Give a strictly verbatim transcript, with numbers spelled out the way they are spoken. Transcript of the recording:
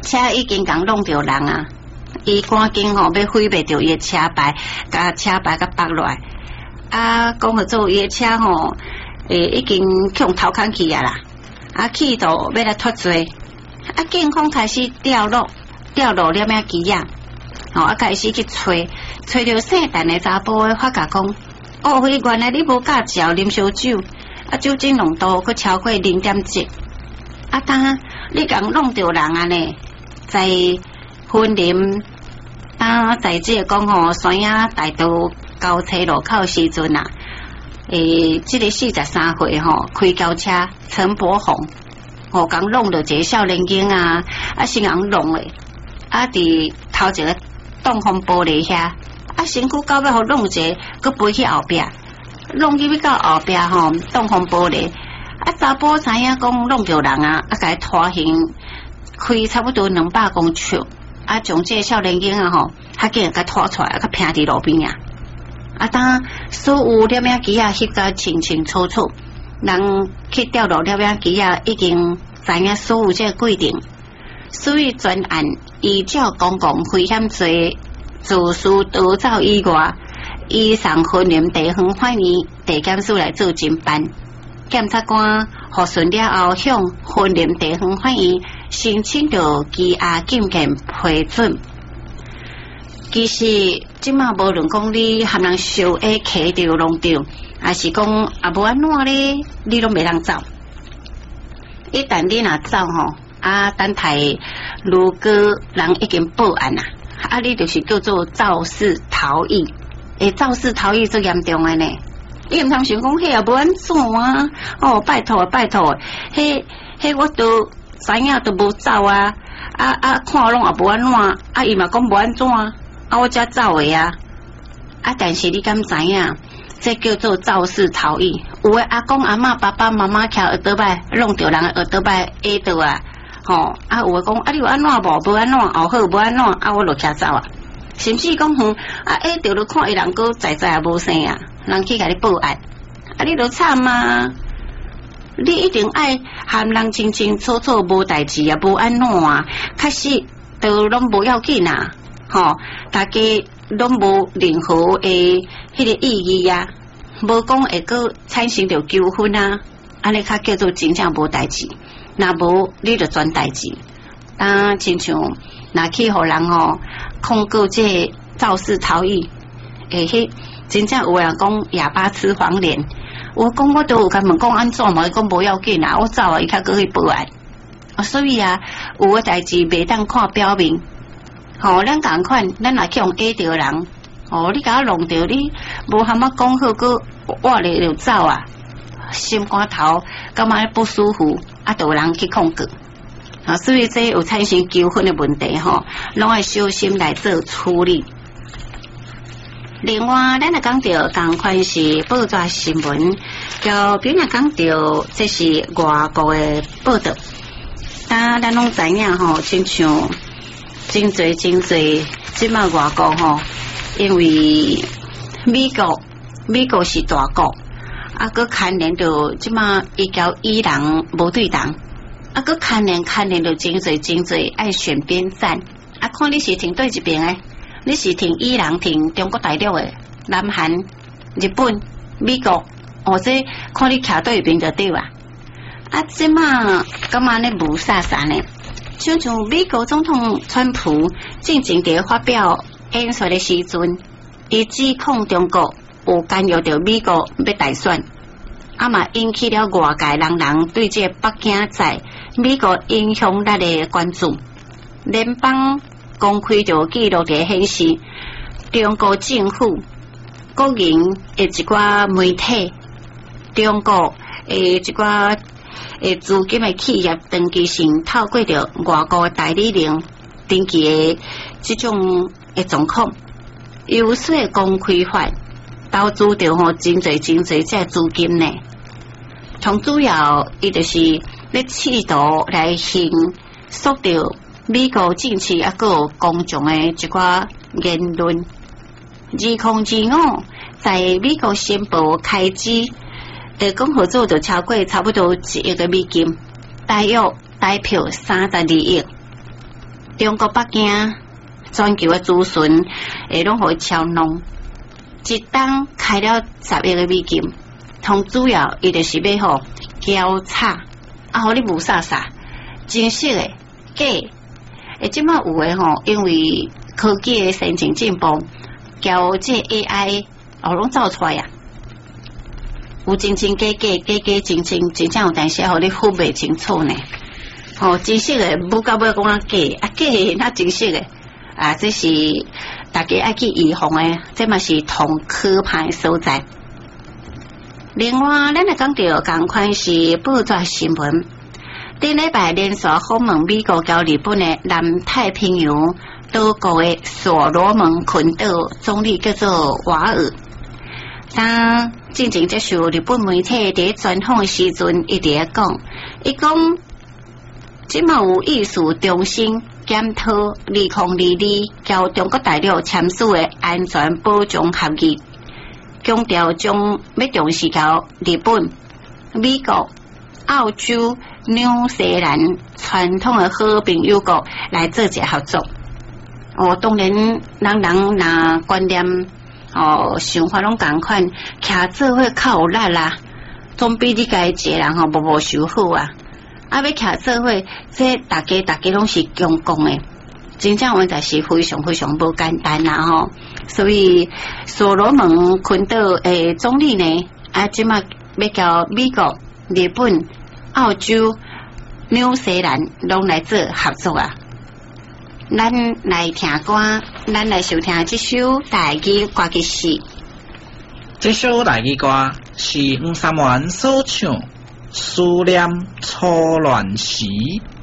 车已经共弄着人啊，伊赶紧吼要毁灭着伊的车牌，甲车牌甲绑落来。啊，讲合作伊的车吼，诶，已经向头砍去啊啦，啊，去到要来脱罪，啊，警方开始调落调落了咩机啊，吼，啊，开始去吹，吹着姓陈的查甫的发觉讲，哦，嘿，原来你无驾照啉烧酒，啊，酒精浓度佮超过零点七，啊，当你共弄着人啊呢，在婚林，啊，在即个讲吼，山野大道交车路口时阵啊，诶，即、这个四十三岁吼，开轿车陈柏宏，吼，共弄着一个少年囡啊，啊，先人弄诶，啊，伫头一个挡风玻璃遐，啊，身躯到尾互弄一个，佮飞去后壁，弄去要到后壁吼，挡风玻璃，啊，查甫知影讲弄着人啊，啊，甲伊拖行，开差不多两百公尺，啊，将这个少年囡啊吼，较紧甲拖出来，啊，甲平伫路边啊。啊，当所有了名机啊，翕甲清清楚楚，人去调落了名机啊，已经知影所有这个规定，所以专案依照公共危险罪自私逃走以外，移送婚林地方法院地检署来做侦办。检察官核准了后，向婚林地方法院申请着羁押禁见批准。其实，即马无论讲你含人烧诶、骑着、弄着，还是讲啊无安怎咧，你拢袂当走。一旦你若走吼，啊等待如果人已经报案啦，啊你就是叫做肇事逃逸。诶，肇事逃逸最严重诶呢。你毋通想讲，迄也无安怎啊？哦，拜托拜托，迄迄我都知影都无走啊，啊啊看拢也无安怎，啊伊嘛讲无安怎。啊，我才走的啊！啊，但是你敢知影？这叫做肇事逃逸。有的阿公阿嬷、爸爸妈妈徛耳朵摆，弄着人的耳朵摆下倒啊！吼、哦，啊有的讲啊，你有安怎无？无安怎？后好无安怎？啊，我就徛走啊！甚至讲哼，啊下倒就看伊人个在在也无生啊，人去甲你报案，啊你就惨啊！你一定爱含人清清楚楚，无代志啊，无安怎啊？确实都拢无要紧啊！吼，大家拢无任何诶迄个意义啊，无讲会个产生着纠纷啊，安尼较叫做真正无代志。若无你就全代志。当亲像若去互人吼控告这肇事逃逸，诶，迄真正有人讲哑巴吃黄连。我讲我都有甲问讲安怎嘛，伊讲无要紧啊，我走啊，伊较过去报案。啊，所以啊，有个代志袂当看表面。吼、哦，咱共款，咱若去用下着人，哦，你甲我弄着你，无含我讲好，个我咧就走啊，心肝头感觉不舒服，啊，就有人去控告，啊，所以这有产生纠纷的问题吼，拢要小心来做处理。另外，咱也讲到共款是报纸新闻，就比如讲到这是外国的报道，但咱拢知影吼，亲像。真侪真侪，即马外国吼，因为美国美国是大国，啊，佮牵连着即马伊交伊朗无对当，啊，佮牵连牵连着真侪真侪爱选边站，啊，看你是挺对一边诶，你是挺伊朗、挺中国大陆诶，南韩、日本、美国，或者看你徛对边就对啊，啊，即马感觉呢无啥啥呢？像像美国总统川普进前伫发表演说的时阵，伊指控中国有干预着美国要大选，啊嘛引起了外界人人对这北京在美国影响力的关注。联邦公开着记录的显示，中国政府、国营的一寡媒体、中国的一寡。诶，资金的企业长期性透过着外国代理人登记的这种的状况，有税公开法投资着吼真侪真侪这资金呢。从主要伊就是咧试图来行缩掉美国近期啊个公众的一寡言论。二零二五在美国宣布开支。地公合作就超过差不多一亿个美金，大约代表三十二亿。 中国北京全球的资讯会拢互伊操弄，一档开了十亿个美金，同主要伊就是要互交叉，啊，互你无啥啥，真实的假的，诶，即摆有诶吼，因为科技的先进进步，交这 A I 哦拢造出来呀。有真真假假，假假真真，真正有但是互你分袂清楚呢。哦，真实的不到尾讲啊假，啊假的那真实的啊，这是大家爱去预防的，这嘛是同可怕的所在。另外，咱来讲到同款是报纸新闻，顶礼拜连续访问美国交日本的南太平洋岛国的所罗门群岛总理叫做瓦尔。当进前接受日本媒体伫专访的时阵，伊伫咧讲，伊讲即嘛有意思重新检讨二零二二交中国大陆签署的安全保障协议，强调将要重视交日本、美国、澳洲、纽西兰传统的好朋友国来做一合作。哦，当然人人若观念。哦，想法拢共款，徛做伙较有力啦，总比你家一个人吼无无想好啊！啊，要徛做伙，这大家大家拢是共共的，真正实在是非常非常无简单啦吼。所以所罗门群岛诶总理呢，啊，即马要交美国、日本、澳洲、纽西兰拢来做合作啊！咱来听歌，咱来收听这首台语歌曲是。 这首台语歌是黄三元所唱《思念初恋时》。